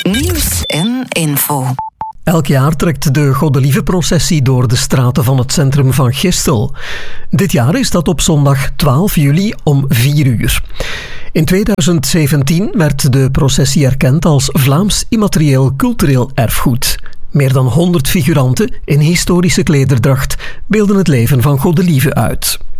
Nieuws en info. Elk jaar trekt de Godelieve-processie door de straten van het centrum van Gistel. Dit jaar is dat op zondag 12 juli om 4 uur. In 2017 werd de processie erkend als Vlaams immaterieel cultureel erfgoed. Meer dan 100 figuranten in historische klederdracht beelden het leven van Godelieve uit.